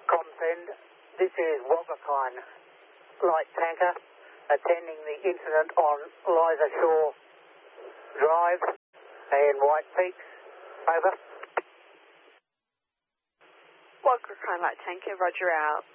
Comsend, this is Wagakine light tanker attending the incident on Liza Shore Drive and White Peaks. Over. Wagakine light tanker, roger out.